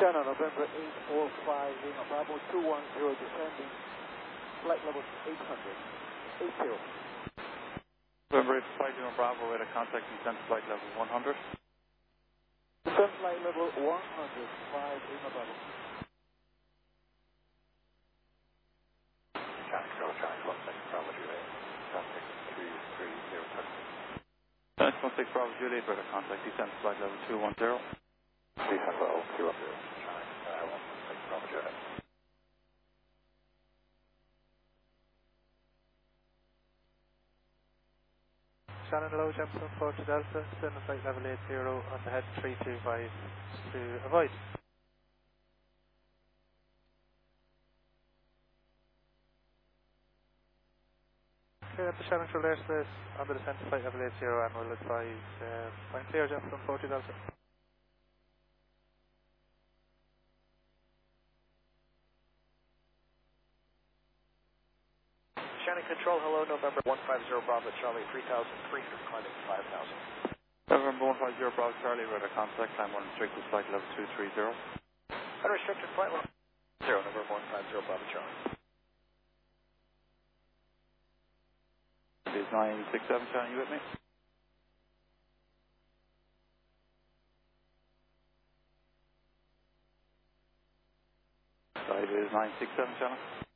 China November 845 Lima Bravo 210 descending, flight level 800, 80. November 845 Lima Bravo, radar contact descent flight level 100. Descent flight level 100, 5 Lima Bravo. China Control, China 16 Bravo Juliet, contact 230. China 16 Bravo Juliet, radar contact descent flight level 210. Descent level 210, China 16 Bravo Juliet. Shannon Low, Jefferson 40 Delta, descend flight level 80 on the head 325 to avoid. Clear up the Shannon Control airspace on the descent flight level 80 and we'll advise point clear Jefferson 40 Delta. Shannon Control, hello, November 150 Bravo Charlie 3000, climbing 5000. November 150 Bravo Charlie, radar contact, climb unrestricted flight level 230. Unrestricted flight level 0, November 150 Bravo Charlie. It is 967, Shannon, you with me? It is 967, Shannon.